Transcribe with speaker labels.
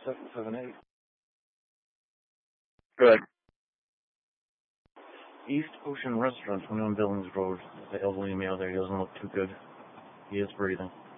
Speaker 1: 778.
Speaker 2: Good.
Speaker 1: East Ocean Restaurant, 21 Billings Road. The elderly male there, he doesn't look too good. He is breathing.